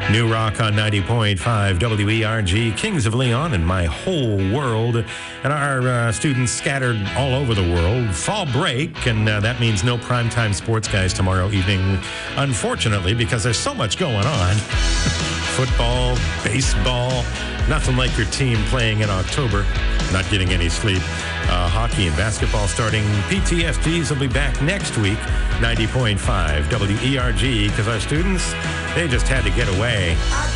New Rock on 90.5 WERG, Kings of Leon, and my whole world. And our students scattered all over the world. Fall break, and that means no primetime sports guys tomorrow evening, unfortunately, because there's so much going on. Football, baseball, nothing like your team playing in October, not getting any sleep. Hockey and basketball starting. PTSGs will be back next week, 90.5 WERG, because our students, they just had to get away.